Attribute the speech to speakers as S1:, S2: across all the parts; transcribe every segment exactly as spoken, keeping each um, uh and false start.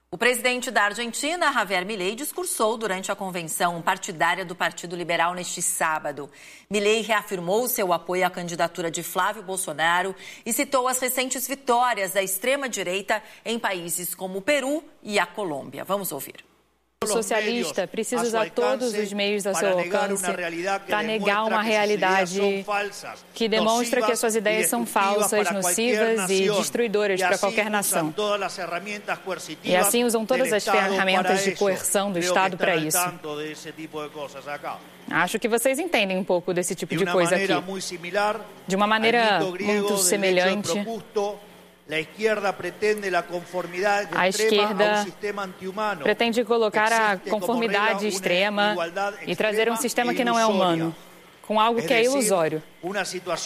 S1: O presidente da Argentina, Javier Milei, discursou durante a convenção partidária do Partido Liberal neste sábado. Milei reafirmou seu apoio à candidatura de Flávio Bolsonaro e citou as recentes vitórias da extrema-direita em países como o Peru e a Colômbia. Vamos ouvir.
S2: O socialista precisa usar todos os meios ao seu alcance para negar uma realidade que demonstra que as suas ideias são falsas, nocivas e destruidoras para qualquer nação. E assim usam todas as ferramentas de coerção do Estado para isso. Acho que vocês entendem um pouco desse tipo de coisa aqui. De uma maneira muito semelhante, a esquerda pretende colocar a conformidade extrema e trazer um sistema que não é humano, com algo que é ilusório. Uma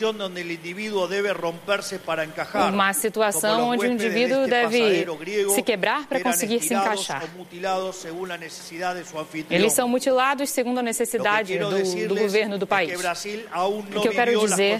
S2: situação onde o indivíduo deve se quebrar para conseguir se encaixar. Eles são mutilados segundo a necessidade do, do governo do país. O que eu quero dizer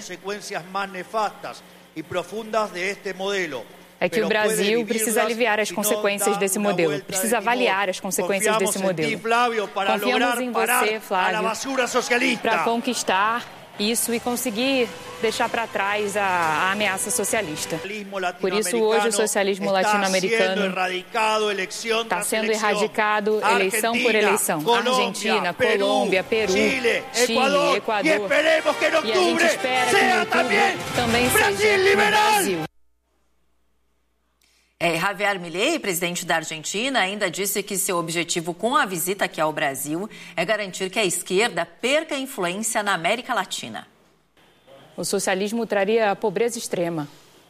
S2: é que o Brasil precisa aliviar as consequências desse modelo, precisa avaliar as consequências desse modelo. Confiamos em você, Flávio, para conquistar isso e conseguir deixar para trás a, a ameaça socialista. Por isso, hoje, o socialismo latino-americano está sendo erradicado eleição por eleição. Argentina, Colômbia, Peru, Chile, Equador. E a gente espera que no futuro também seja no Brasil.
S1: É, Javier Milei, presidente da Argentina, ainda disse que seu objetivo com a visita aqui ao Brasil é garantir que a esquerda perca influência na América Latina.
S2: O socialismo traria a pobreza extrema.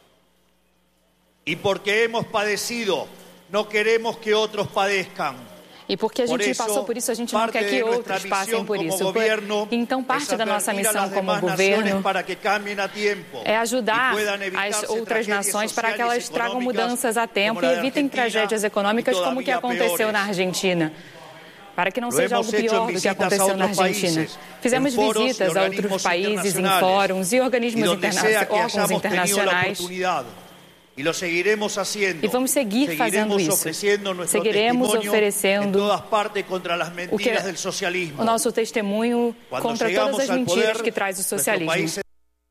S3: E porque hemos padecido, não queremos que outros padezcan.
S2: E porque a gente passou por isso, a gente não quer que outros passem por isso. Então, parte da nossa missão como governo é ajudar as outras nações para que elas tragam mudanças a tempo e evitem tragédias econômicas como o que aconteceu na Argentina, para que não seja algo pior do que aconteceu na Argentina. Fizemos visitas a outros países, em fóruns e organismos interna- órgãos internacionais. E vamos seguir fazendo isso. Seguiremos oferecendo o, que é o nosso testemunho contra todas as mentiras que traz o socialismo.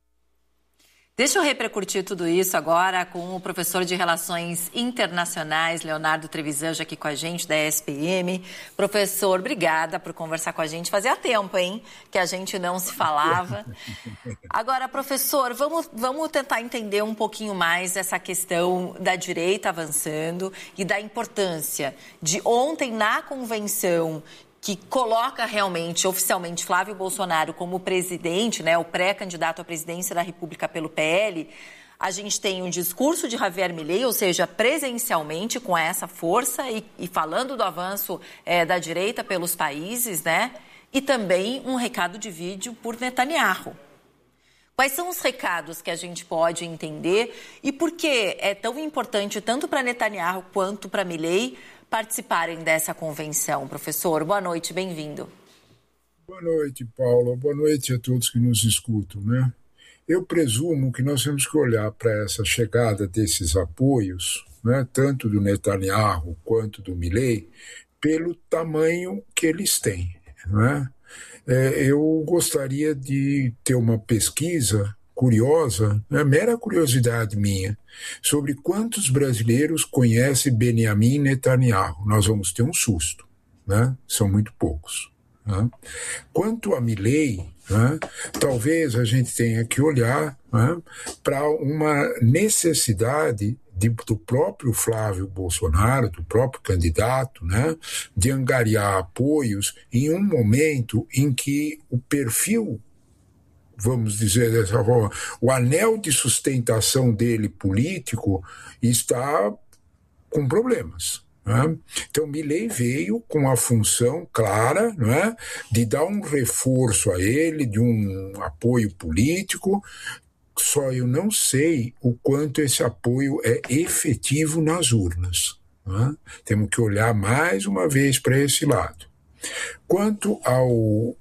S1: Deixa eu repercutir tudo isso agora com o professor de Relações Internacionais, Leonardo Trevisan, aqui com a gente, da E S P M. Professor, obrigada por conversar com a gente. Fazia tempo, hein, que a gente não se falava. Agora, professor, vamos, vamos tentar entender um pouquinho mais essa questão da direita avançando e da importância de ontem na convenção que coloca realmente, oficialmente, Flávio Bolsonaro como presidente, né, o pré-candidato à presidência da República pelo P L, a gente tem um discurso de Javier Milei, ou seja, presencialmente com essa força e, e falando do avanço é, da direita pelos países, né, e também um recado de vídeo por Netanyahu. Quais são os recados que a gente pode entender e por que é tão importante, tanto para Netanyahu quanto para Milei, participarem dessa convenção? Professor, boa noite, bem-vindo.
S4: Boa noite, Paula. Boa noite a todos que nos escutam, né? Eu presumo que nós temos que olhar para essa chegada desses apoios, né, tanto do Netanyahu quanto do Milei, pelo tamanho que eles têm, né? É, eu gostaria de ter uma pesquisa curiosa, né, mera curiosidade minha, sobre quantos brasileiros conhecem Benjamin Netanyahu. Nós vamos ter um susto, né? São muito poucos. Né? Quanto a Milei, né, talvez a gente tenha que olhar, né, para uma necessidade de, do próprio Flávio Bolsonaro, do próprio candidato, né, de angariar apoios em um momento em que o perfil, vamos dizer dessa forma, o anel de sustentação dele político está com problemas. Né? Então, Milei veio com a função clara, né, de dar um reforço a ele, de um apoio político, só eu não sei o quanto esse apoio é efetivo nas urnas. Né? Temos que olhar mais uma vez para esse lado. Quanto ao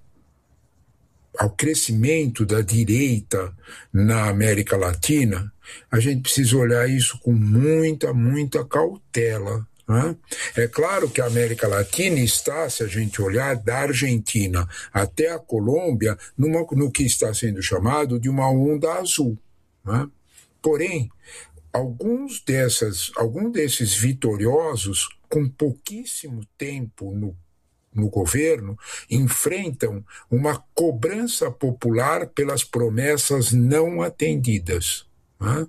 S4: ao crescimento da direita na América Latina, a gente precisa olhar isso com muita, muita cautela, É claro que a América Latina está, se a gente olhar, da Argentina até a Colômbia, numa, no que está sendo chamado de uma onda azul. Né? Porém, alguns, dessas, alguns desses vitoriosos, com pouquíssimo tempo no, no governo, enfrentam uma cobrança popular pelas promessas não atendidas. Né?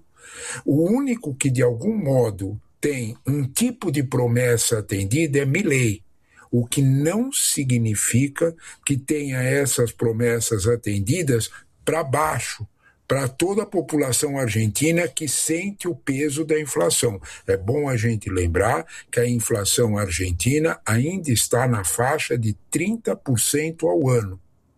S4: O único que, de algum modo, tem um tipo de promessa atendida é Milei, o que não significa que tenha essas promessas atendidas para baixo, para toda a população argentina que sente o peso da inflação. É bom a gente lembrar que a inflação argentina ainda está na faixa de trinta por cento ao ano.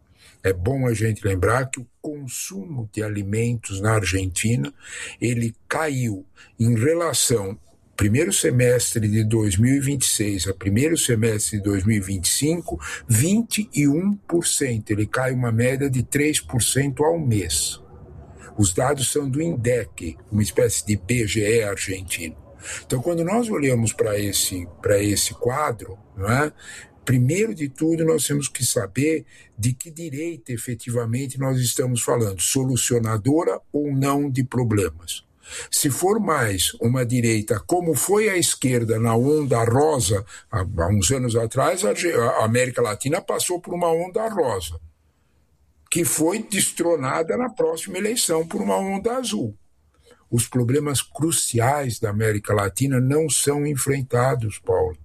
S4: É bom a gente lembrar que o consumo de alimentos na Argentina ele caiu em relação primeiro semestre de dois mil e vinte e seis a primeiro semestre de dois mil e vinte e cinco, vinte e um por cento. Ele cai uma média de três por cento ao mês. Os dados são do INDEC, uma espécie de B G E argentino. Então, quando nós olhamos para esse, para esse quadro, não é? Primeiro de tudo, nós temos que saber de que direita efetivamente nós estamos falando, solucionadora ou não de problemas. Se for mais uma direita, como foi a esquerda na onda rosa, há, há uns anos atrás, a, a América Latina passou por uma onda rosa, que foi destronada na próxima eleição por uma onda azul. Os problemas cruciais da América Latina não são enfrentados, Paulo,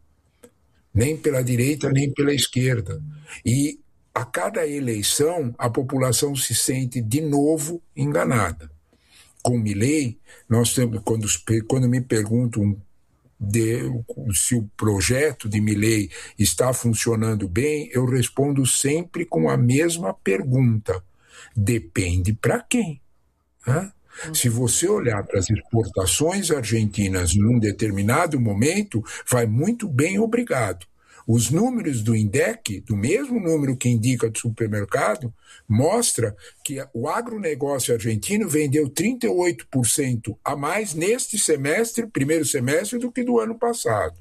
S4: nem pela direita, nem pela esquerda. E a cada eleição, a população se sente de novo enganada. Com Milei, nós temos, quando, quando me perguntam de, se o projeto de Milei está funcionando bem, eu respondo sempre com a mesma pergunta. Depende para quem? Hã? Se você olhar para as exportações argentinas num determinado momento, vai muito bem, obrigado. Os números do INDEC, do mesmo número que indica do supermercado, mostra que o agronegócio argentino vendeu trinta e oito por cento a mais neste semestre, primeiro semestre, do que do ano passado.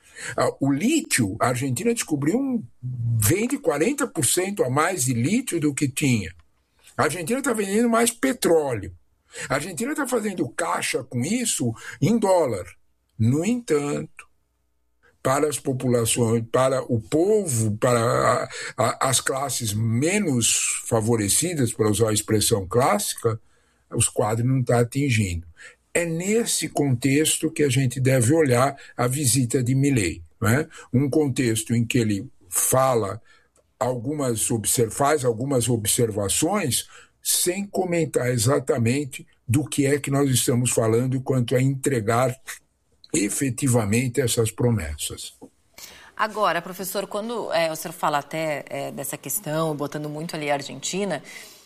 S4: O lítio, a Argentina descobriu, um, vende quarenta por cento a mais de lítio do que tinha. A Argentina está vendendo mais petróleo. A Argentina está fazendo caixa com isso em dólar. No entanto, para as populações, para o povo, para a, a, as classes menos favorecidas, para usar a expressão clássica, os quadros não estão atingindo. É nesse contexto que a gente deve olhar a visita de Milei, né? Um contexto em que ele fala algumas, faz algumas observações sem comentar exatamente do que é que nós estamos falando quanto a entregar efetivamente essas promessas.
S1: Agora, professor, quando é, o senhor fala até é, dessa questão, botando muito ali a Argentina,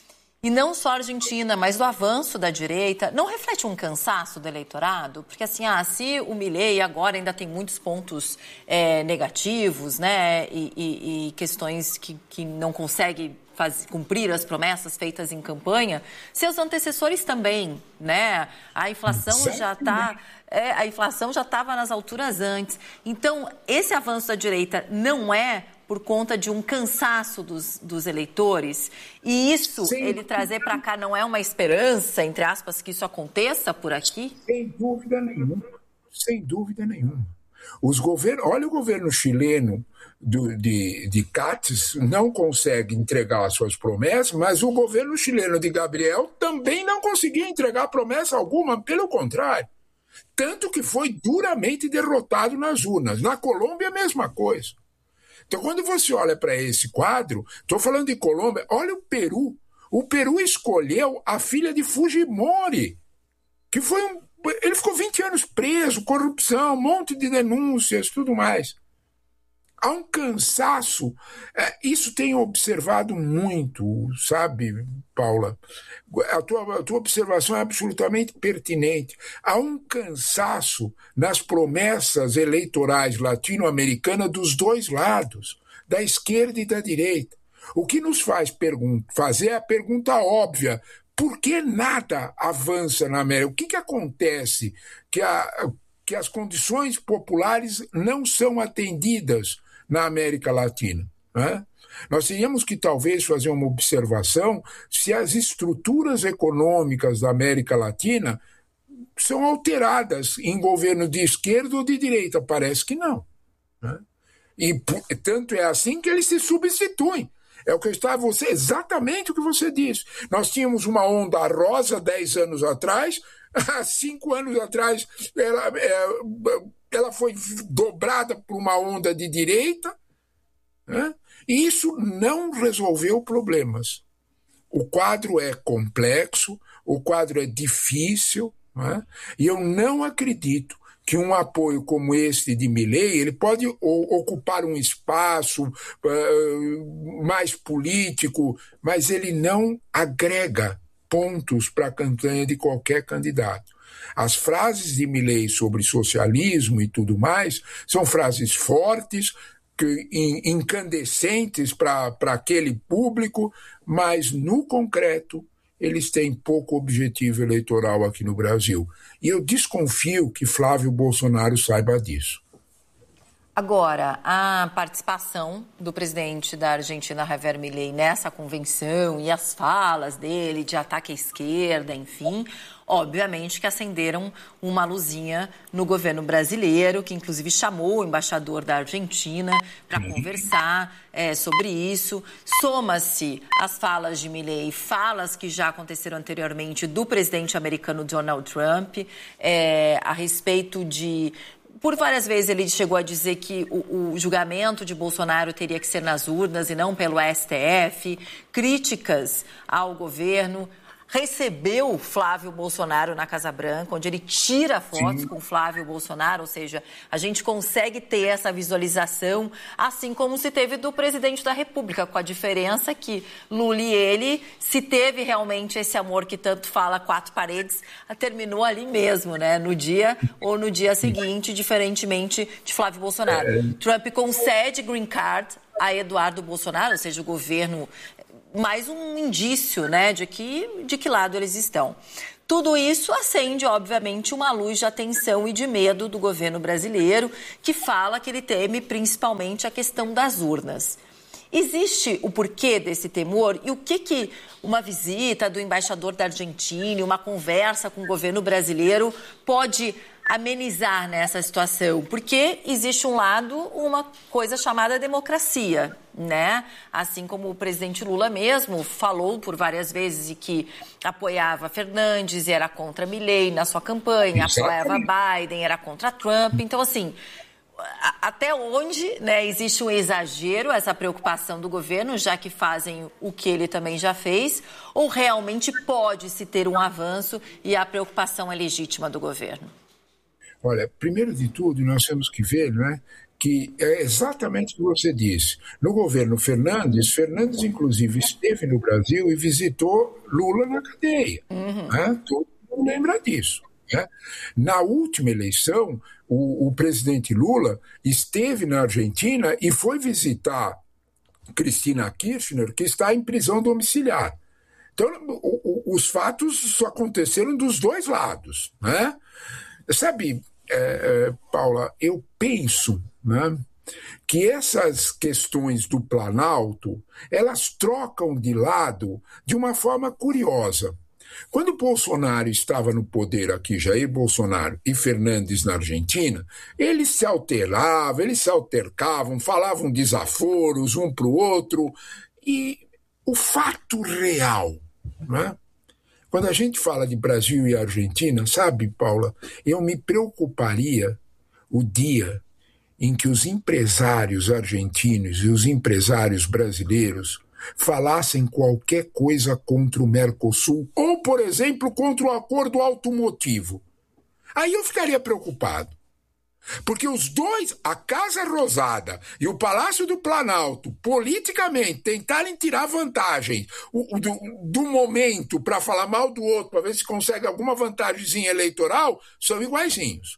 S1: e não só a Argentina, mas do avanço da direita, não reflete um cansaço do eleitorado? Porque assim, ah, se o Milei agora ainda tem muitos pontos é, negativos, né, e, e, e questões que, que não consegue Faz, cumprir as promessas feitas em campanha, seus antecessores também, né? A inflação certo. já está, é, a inflação já estava nas alturas antes. Então, esse avanço da direita não é por conta de um cansaço dos, dos eleitores, e isso Sim. ele trazer para cá não é uma esperança, entre aspas, que isso aconteça por aqui?
S4: Sem dúvida nenhuma, sem dúvida nenhuma. Os governos, olha o governo chileno do, de, de Cáceres não consegue entregar suas promessas, mas o governo chileno de Gabriel também não conseguia entregar promessa alguma, pelo contrário. Tanto que foi duramente derrotado nas urnas. Na Colômbia, a mesma coisa. Então, quando você olha para esse quadro, estou falando de Colômbia, olha o Peru. O Peru escolheu a filha de Fujimori, que foi um Ele ficou vinte anos preso, corrupção, um monte de denúncias, tudo mais. Há um cansaço. Isso tenho observado muito, sabe, Paula? A tua, a tua observação é absolutamente pertinente. Há um cansaço nas promessas eleitorais latino-americanas dos dois lados, da esquerda e da direita. O que nos faz pergun- fazer a pergunta óbvia: por que nada avança na América? O que, que acontece que a, que as condições populares não são atendidas na América Latina, né? Nós teríamos que talvez fazer uma observação se as estruturas econômicas da América Latina são alteradas em governo de esquerda ou de direita. Parece que não, né? E tanto é assim que eles se substituem. É o que eu estava você, exatamente o que você disse. Nós tínhamos uma onda rosa dez anos atrás, há cinco anos atrás ela, ela foi dobrada por uma onda de direita, né? E isso não resolveu problemas. O quadro é complexo, o quadro é difícil, né? E eu não acredito que um apoio como este de Milei, ele pode ocupar um espaço uh, mais político, mas ele não agrega pontos para a campanha de qualquer candidato. As frases de Milei sobre socialismo e tudo mais são frases fortes, que, incandescentes para aquele público, mas no concreto eles têm pouco objetivo eleitoral aqui no Brasil. E eu desconfio que Flávio Bolsonaro saiba disso.
S1: Agora, a participação do presidente da Argentina, Javier Milei, nessa convenção e as falas dele de ataque à esquerda, enfim, obviamente que acenderam uma luzinha no governo brasileiro, que inclusive chamou o embaixador da Argentina para conversar é, sobre isso. Soma-se as falas de Milei, falas que já aconteceram anteriormente do presidente americano Donald Trump, é, a respeito de... Por várias vezes ele chegou a dizer que o, o julgamento de Bolsonaro teria que ser nas urnas e não pelo S T F, críticas ao governo. Recebeu Flávio Bolsonaro na Casa Branca, onde ele tira fotos Sim. com Flávio Bolsonaro, ou seja, a gente consegue ter essa visualização, assim como se teve do presidente da República, com a diferença que Lula e ele, se teve realmente esse amor que tanto fala, quatro paredes, terminou ali mesmo, né? No dia ou no dia seguinte, diferentemente de Flávio Bolsonaro. É. Trump concede green card a Eduardo Bolsonaro, ou seja, o governo... mais um indício, né, de que, de que lado eles estão. Tudo isso acende, obviamente, uma luz de atenção e de medo do governo brasileiro, que fala que ele teme principalmente a questão das urnas. Existe o porquê desse temor e o que, que uma visita do embaixador da Argentina, uma conversa com o governo brasileiro pode amenizar nessa situação? Porque existe um lado, uma coisa chamada democracia, né? Assim como o presidente Lula mesmo falou por várias vezes e que apoiava Fernandes e era contra Milei na sua campanha, apoiava Biden, era contra Trump. Então, assim, até onde, né, existe um exagero, essa preocupação do governo, já que fazem o que ele também já fez, ou realmente pode-se ter um avanço e a preocupação é legítima do governo?
S4: Olha, primeiro de tudo, nós temos que ver, né, que é exatamente o que você disse. No governo Fernandes, Fernandes, inclusive, esteve no Brasil e visitou Lula na cadeia. Uhum. Né? Todo mundo lembra disso. Né? Na última eleição, o, o presidente Lula esteve na Argentina e foi visitar Cristina Kirchner, que está em prisão domiciliar. Então, o, o, os fatos aconteceram dos dois lados. Né? Sabe, é, é, Paula, eu penso, né, que essas questões do Planalto, elas trocam de lado de uma forma curiosa. Quando Bolsonaro estava no poder aqui, Jair Bolsonaro e Fernandes na Argentina, eles se alteravam, eles se altercavam, falavam desaforos um para o outro, e o fato real, né? Quando a gente fala de Brasil e Argentina, sabe, Paula, eu me preocuparia o dia em que os empresários argentinos e os empresários brasileiros falassem qualquer coisa contra o Mercosul, ou, por exemplo, contra o acordo automotivo. Aí eu ficaria preocupado. Porque os dois, a Casa Rosada e o Palácio do Planalto, politicamente, tentarem tirar vantagem do, do momento para falar mal do outro, para ver se consegue alguma vantagemzinha eleitoral, são iguaizinhos.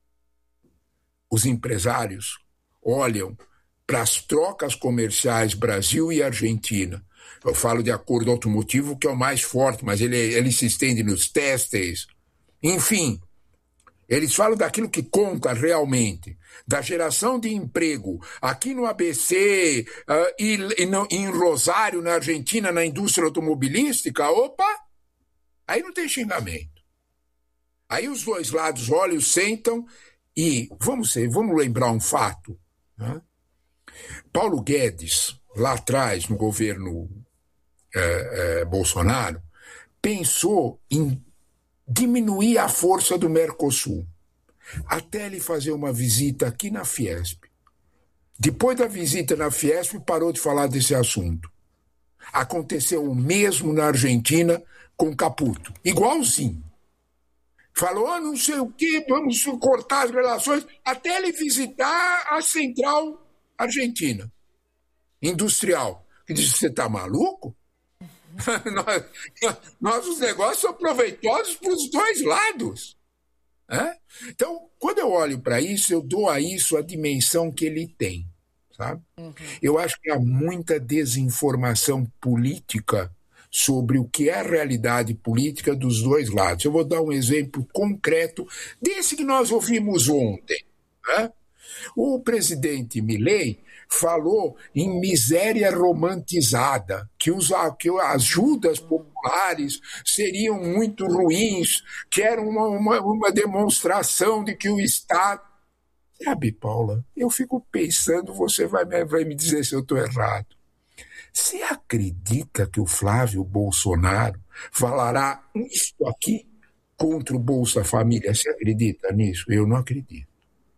S4: Os empresários olham para as trocas comerciais Brasil e Argentina. Eu falo de acordo automotivo, que é o mais forte, mas ele, ele se estende nos têxteis. Enfim, Eles falam daquilo que conta realmente, da geração de emprego. Aqui no A B C, uh, e, e no, em Rosário, na Argentina, na indústria automobilística, opa, aí não tem xingamento. Aí os dois lados olham, sentam e, vamos, ser, vamos lembrar um fato, né? Paulo Guedes, lá atrás, no governo é, é, Bolsonaro, pensou em diminuir a força do Mercosul, até ele fazer uma visita aqui na Fiesp. Depois da visita na Fiesp, parou de falar desse assunto. Aconteceu o mesmo na Argentina com Caputo, igualzinho. Falou, oh, não sei o quê, vamos cortar as relações, até ele visitar a central argentina, industrial. Que disse, você está maluco? nós, nossos negócios são proveitosos para os dois lados. É? Então, quando eu olho para isso, eu dou a isso a dimensão que ele tem. Sabe? Uhum. Eu acho que há muita desinformação política sobre o que é a realidade política dos dois lados. Eu vou dar um exemplo concreto desse que nós ouvimos ontem. Né? O presidente Milei falou em miséria romantizada, que, os, que as ajudas populares seriam muito ruins, que era uma, uma, uma demonstração de que o Estado... Sabe, Paula, eu fico pensando, você vai, vai me dizer se eu estou errado. Você acredita que o Flávio Bolsonaro falará isso aqui contra o Bolsa Família? Você acredita nisso? Eu não acredito.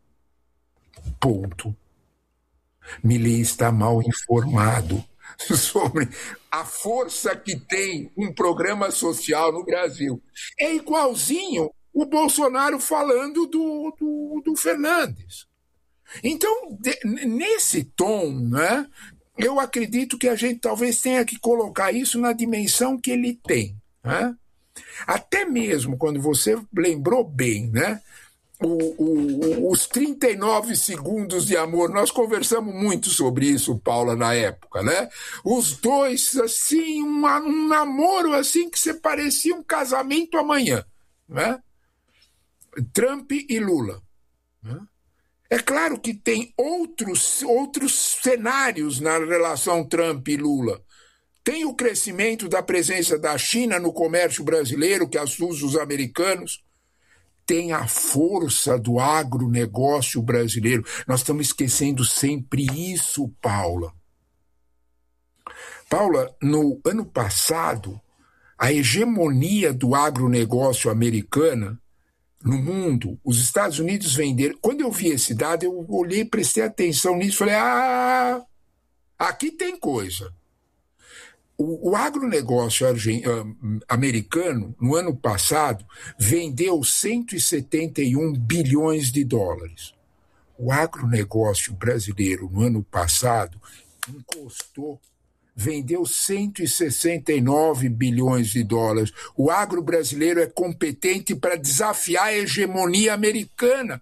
S4: Ponto. Milei está mal informado sobre a força que tem um programa social no Brasil. É igualzinho o Bolsonaro falando do, do, do Fernandes. Então, de, nesse tom, né, eu acredito que a gente talvez tenha que colocar isso na dimensão que ele tem. Né? Até mesmo quando você lembrou bem, né? O, o, os trinta e nove segundos de amor, nós conversamos muito sobre isso, Paula, na época, né? Os dois, assim, um, um namoro assim que você parecia um casamento amanhã, né? Trump e Lula. Né? É claro que tem outros, outros cenários na relação Trump e Lula. Tem o crescimento da presença da China no comércio brasileiro, que assusta os americanos. Tem a força do agronegócio brasileiro. Nós estamos esquecendo sempre isso, Paula. Paula, no ano passado, a hegemonia do agronegócio americana no mundo, os Estados Unidos venderam... Quando eu vi esse dado, eu olhei, prestei atenção nisso e falei, ah, aqui tem coisa. O, o agronegócio americano, no ano passado, vendeu cento e setenta e um bilhões de dólares. O agronegócio brasileiro, no ano passado, encostou, vendeu cento e sessenta e nove bilhões de dólares. O agro brasileiro é competente para desafiar a hegemonia americana.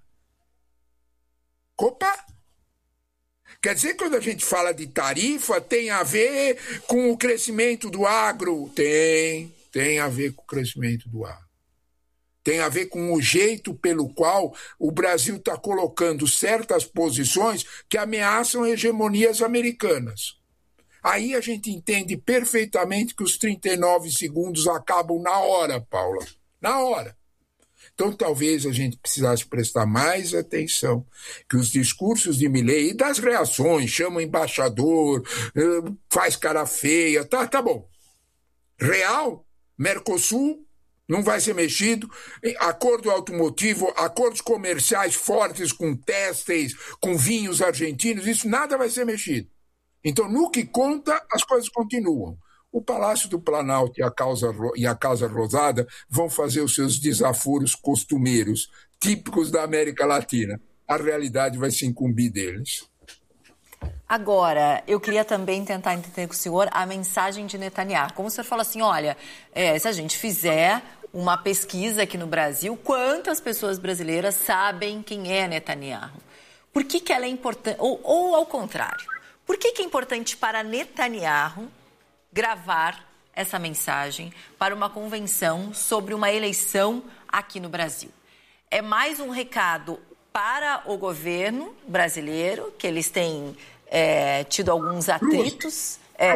S4: Opa! Quer dizer que quando a gente fala de tarifa, tem a ver com o crescimento do agro? Tem, tem a ver com o crescimento do agro. Tem a ver com o jeito pelo qual o Brasil está colocando certas posições que ameaçam hegemonias americanas. Aí a gente entende perfeitamente que os trinta e nove segundos acabam na hora, Paula. Na hora. Então, talvez a gente precisasse prestar mais atenção que os discursos de Milei e das reações, chama embaixador, faz cara feia, tá, tá bom. Real, Mercosul, não vai ser mexido, acordo automotivo, acordos comerciais fortes com têxteis, com vinhos argentinos, isso nada vai ser mexido. Então, no que conta, as coisas continuam. O Palácio do Planalto e a, causa, e a Casa Rosada vão fazer os seus desaforos costumeiros, típicos da América Latina. A realidade vai se incumbir deles.
S1: Agora, eu queria também tentar entender com o senhor a mensagem de Netanyahu. Como o senhor falou assim, olha, é, se a gente fizer uma pesquisa aqui no Brasil, quantas pessoas brasileiras sabem quem é Netanyahu? Por que, que ela é importante? Ou, ou ao contrário, por que, que é importante para Netanyahu gravar essa mensagem para uma convenção sobre uma eleição aqui no Brasil? É mais um recado para o governo brasileiro, que eles têm é, tido alguns atritos... É,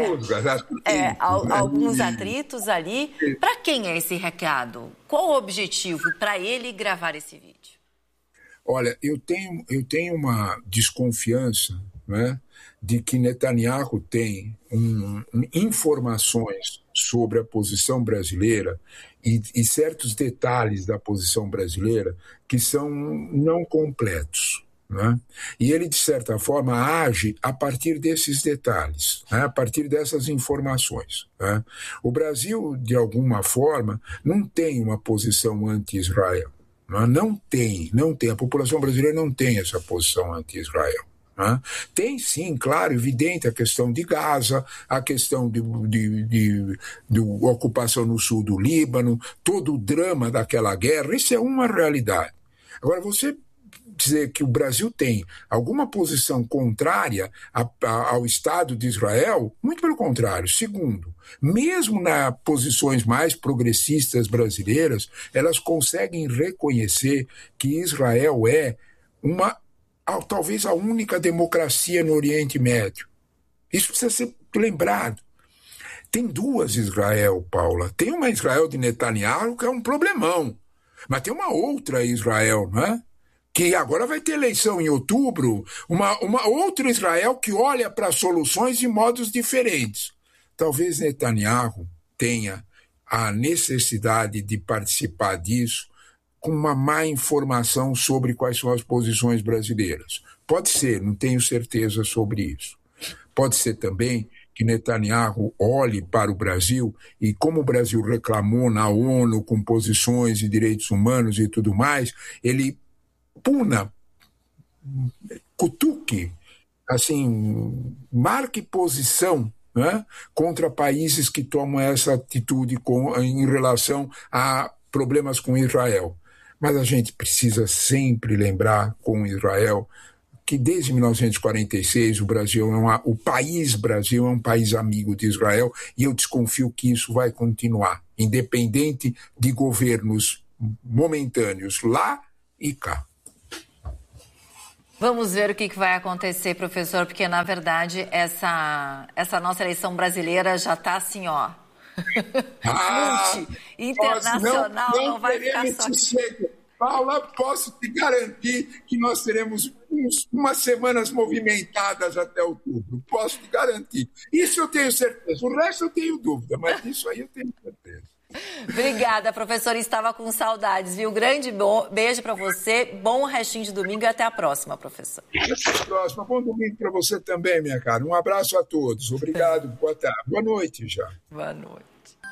S1: é, alguns atritos ali. Para quem é esse recado? Qual o objetivo para ele gravar esse vídeo?
S4: Olha, eu tenho, eu tenho uma desconfiança, né, de que Netanyahu tem um, um, informações sobre a posição brasileira e, e certos detalhes da posição brasileira que são não completos. Né? E ele, de certa forma, age a partir desses detalhes, né? A partir dessas informações. Né? O Brasil, de alguma forma, não tem uma posição anti-Israel. Né? Não tem, não tem. A população brasileira não tem essa posição anti-Israel. Né? Tem sim, claro, evidente a questão de Gaza, a questão de, de, de, de ocupação no sul do Líbano, todo o drama daquela guerra, isso é uma realidade. Agora, você dizer que o Brasil tem alguma posição contrária a, a, ao Estado de Israel, muito pelo contrário. Segundo, mesmo nas posições mais progressistas brasileiras, elas conseguem reconhecer que Israel é uma, talvez a única democracia no Oriente Médio. Isso precisa ser lembrado. Tem duas Israel, Paula. Tem uma Israel de Netanyahu, que é um problemão, mas tem uma outra Israel, não é? Que agora vai ter eleição em outubro, uma, uma outra Israel que olha para soluções de modos diferentes. Talvez Netanyahu tenha a necessidade de participar disso com uma má informação sobre quais são as posições brasileiras. Pode ser, não tenho certeza sobre isso. Pode ser também que Netanyahu olhe para o Brasil e, como o Brasil reclamou na ONU com posições de direitos humanos e tudo mais, ele puna, cutuque, assim, marque posição, né, contra países que tomam essa atitude com, em relação a problemas com Israel. Mas a gente precisa sempre lembrar com Israel que desde mil novecentos e quarenta e seis o Brasil é uma, o país Brasil é um país amigo de Israel e eu desconfio que isso vai continuar, independente de governos momentâneos lá e cá.
S1: Vamos ver o que vai acontecer, professor, porque, na verdade, essa, essa nossa eleição brasileira já está assim, ó.
S4: Ah,
S1: internacional, não, não, não vai ficar só...
S4: Chega. Paula, posso te garantir que nós teremos uns, umas semanas movimentadas até outubro. Posso te garantir. Isso eu tenho certeza. O resto eu tenho dúvida, mas isso aí eu tenho certeza.
S1: Obrigada, professora. Estava com saudades, viu? Grande beijo para você, bom restinho de domingo e até a próxima, professor.
S4: Até a próxima. Bom domingo para você também, minha cara. Um abraço a todos. Obrigado. Boa tarde. Boa noite já.
S1: Boa noite.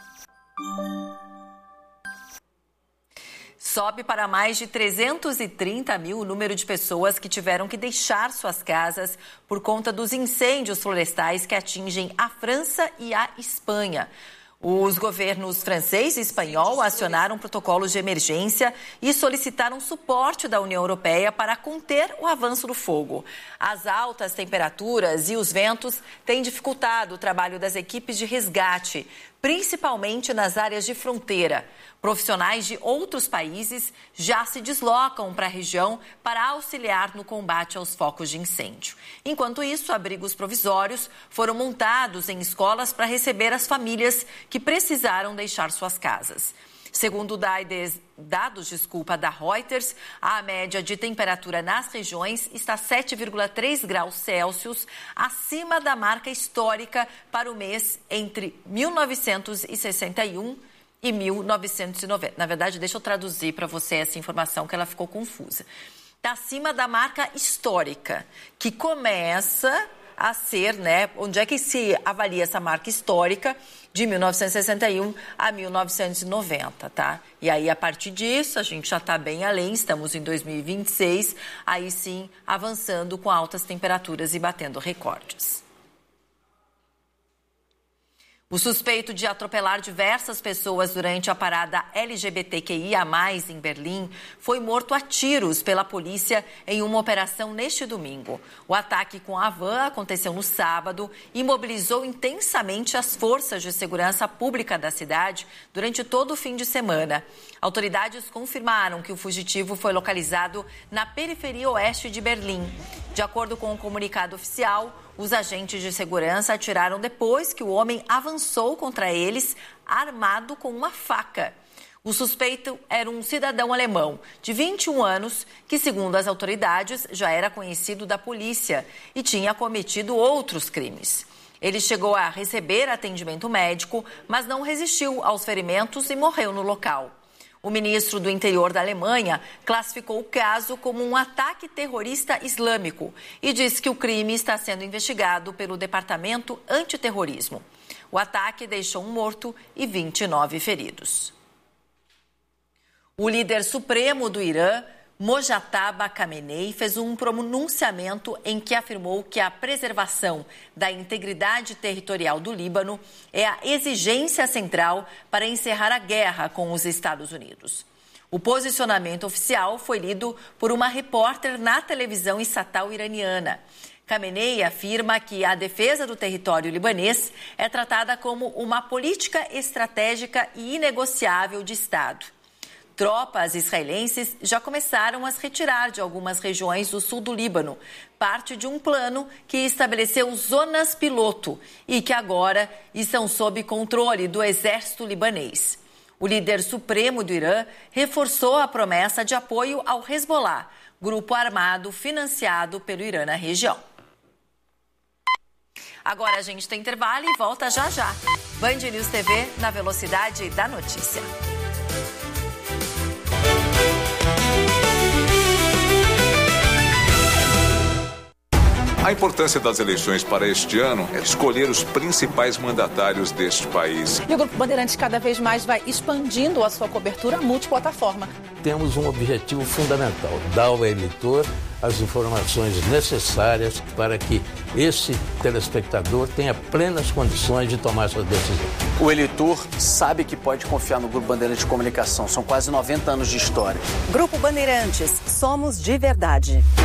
S1: Sobe para mais de trezentos e trinta mil o número de pessoas que tiveram que deixar suas casas por conta dos incêndios florestais que atingem a França e a Espanha. Os governos francês e espanhol acionaram protocolos de emergência e solicitaram suporte da União Europeia para conter o avanço do fogo. As altas temperaturas e os ventos têm dificultado o trabalho das equipes de resgate, principalmente nas áreas de fronteira. Profissionais de outros países já se deslocam para a região para auxiliar no combate aos focos de incêndio. Enquanto isso, abrigos provisórios foram montados em escolas para receber as famílias que precisaram deixar suas casas. Segundo dados desculpa, da Reuters, a média de temperatura nas regiões está sete vírgula três graus Celsius acima da marca histórica para o mês entre mil novecentos e sessenta e um e mil novecentos e noventa. Na verdade, deixa eu traduzir para você essa informação que ela ficou confusa. Está acima da marca histórica, que começa a ser, né? Onde é que se avalia essa marca histórica? De mil novecentos e sessenta e um a mil novecentos e noventa, tá? E aí, a partir disso, a gente já está bem além, estamos em dois mil e vinte e seis, aí sim, avançando com altas temperaturas e batendo recordes. O suspeito de atropelar diversas pessoas durante a parada L G B T Q I A mais, em Berlim, foi morto a tiros pela polícia em uma operação neste domingo. O ataque com a van aconteceu no sábado e mobilizou intensamente as forças de segurança pública da cidade durante todo o fim de semana. Autoridades confirmaram que o fugitivo foi localizado na periferia oeste de Berlim. De acordo com o comunicado oficial, os agentes de segurança atiraram depois que o homem avançou contra eles, armado com uma faca. O suspeito era um cidadão alemão de vinte e um anos, que, segundo as autoridades, já era conhecido da polícia e tinha cometido outros crimes. Ele chegou a receber atendimento médico, mas não resistiu aos ferimentos e morreu no local. O ministro do Interior da Alemanha classificou o caso como um ataque terrorista islâmico e disse que o crime está sendo investigado pelo Departamento Antiterrorismo. O ataque deixou um morto e vinte e nove feridos. O líder supremo do Irã, Mojtaba Khamenei, fez um pronunciamento em que afirmou que a preservação da integridade territorial do Líbano é a exigência central para encerrar a guerra com os Estados Unidos. O posicionamento oficial foi lido por uma repórter na televisão estatal iraniana. Khamenei afirma que a defesa do território libanês é tratada como uma política estratégica e inegociável de Estado. Tropas israelenses já começaram a se retirar de algumas regiões do sul do Líbano, parte de um plano que estabeleceu zonas piloto e que agora estão sob controle do exército libanês. O líder supremo do Irã reforçou a promessa de apoio ao Hezbollah, grupo armado financiado pelo Irã na região. Agora a gente tem intervalo e volta já já. Band News T V na velocidade da notícia.
S5: A importância das eleições para este ano é escolher os principais mandatários deste país.
S6: E o Grupo Bandeirantes cada vez mais vai expandindo a sua cobertura multiplataforma.
S7: Temos um objetivo fundamental, dar ao eleitor as informações necessárias para que esse telespectador tenha plenas condições de tomar sua decisão.
S8: O eleitor sabe que pode confiar no Grupo Bandeirantes de Comunicação. São quase noventa anos de história.
S9: Grupo Bandeirantes, somos de verdade.